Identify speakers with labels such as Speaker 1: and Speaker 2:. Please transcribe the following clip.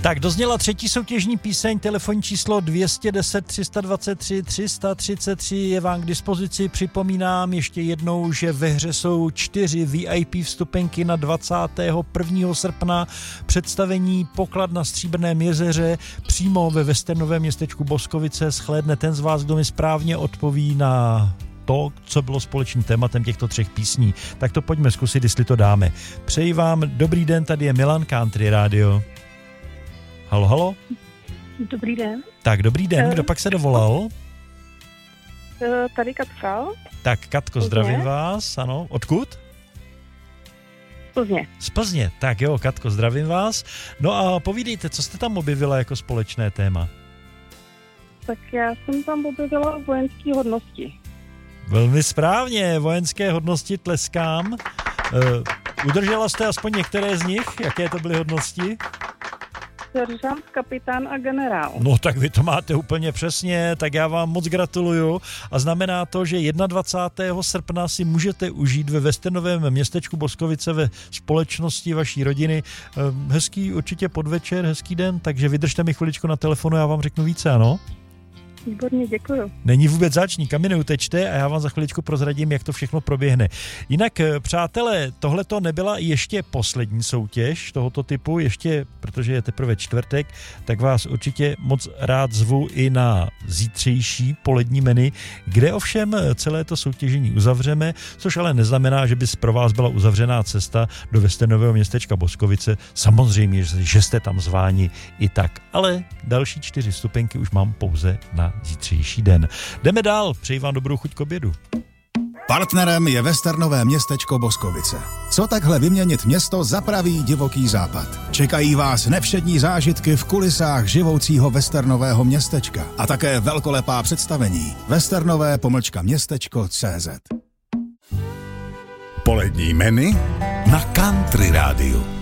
Speaker 1: Tak dozněla třetí soutěžní píseň, telefonní číslo 210 323 333 je vám k dispozici. Připomínám ještě jednou, že ve hře jsou 4 VIP vstupenky na 21. srpna představení Poklad na Stříbrném jezeře přímo ve westernovém městečku Boskovice. Shlédne ten z vás, kdo mi správně odpoví na to, co bylo společným tématem těchto 3 písní. Tak to pojďme zkusit, jestli to dáme. Přeji vám dobrý den, tady je Milan, Country Radio. Halo, halo?
Speaker 2: Dobrý den.
Speaker 1: Tak, dobrý den, kdo pak se dovolal?
Speaker 2: Tady Katka.
Speaker 1: Tak, Katko, zdravím vás, ano. Odkud?
Speaker 2: Z Plzně.
Speaker 1: Z Plzně, tak jo, Katko, zdravím vás. No a povídejte, co jste tam objevila jako společné téma?
Speaker 2: Tak já jsem tam objevila vojenské hodnosti.
Speaker 1: Velmi správně, vojenské hodnosti tleskám. Udržela jste aspoň některé z nich? Jaké to byly hodnosti?
Speaker 2: Seržant, kapitán a generál.
Speaker 1: No tak vy to máte úplně přesně, tak já vám moc gratuluju a znamená to, že 21. srpna si můžete užít ve westernovém městečku Boskovice ve společnosti vaší rodiny. Hezký určitě podvečer, hezký den, takže vydržte mi chviličku na telefonu, já vám řeknu více, ano?
Speaker 2: Výborně, děkuju.
Speaker 1: Není vůbec zač, nikam mi neutečte a já vám za chviličku prozradím, jak to všechno proběhne. Jinak, přátelé, tohleto nebyla ještě poslední soutěž tohoto typu, ještě, protože je teprve čtvrtek, tak vás určitě moc rád zvu i na zítřejší polední menu, kde ovšem celé to soutěžení uzavřeme, což ale neznamená, že by pro vás byla uzavřená cesta do westernového městečka Boskovice. Samozřejmě, že jste tam zváni i tak, ale další 4 vstupenky už mám pouze na zítřejší den. Jdeme dál, přeji vám dobrou chuť k obědu.
Speaker 3: Partnerem je westernové městečko Boskovice. Co takhle vyměnit město za pravý divoký západ? Čekají vás nevšední zážitky v kulisách živoucího westernového městečka a také velkolepá představení westernové-městečko.cz.
Speaker 4: Polední menu na Country Rádiu.